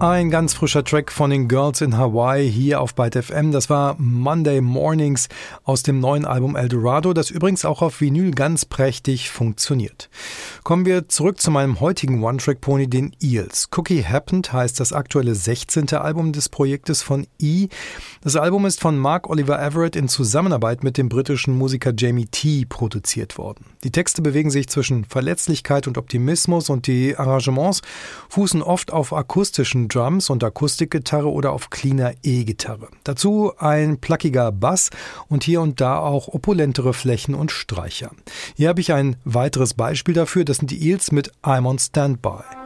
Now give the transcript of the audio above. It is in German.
Ein ganz frischer Track von den Girls in Hawaii hier auf Byte FM. Das war Monday Mornings aus dem neuen Album Eldorado, das übrigens auch auf Vinyl ganz prächtig funktioniert. Kommen wir zurück zu meinem heutigen One-Track-Pony, den Eels. Cookie Happened heißt das aktuelle 16. Album des Projektes von E. Das Album ist von Mark Oliver Everett in Zusammenarbeit mit dem britischen Musiker Jamie T. produziert worden. Die Texte bewegen sich zwischen Verletzlichkeit und Optimismus und die Arrangements fußen oft auf akustischen Drums und Akustikgitarre oder auf cleaner E-Gitarre. Dazu ein plackiger Bass und hier und da auch opulentere Flächen und Streicher. Hier habe ich ein weiteres Beispiel dafür, das sind die Eels mit I'm on Standby.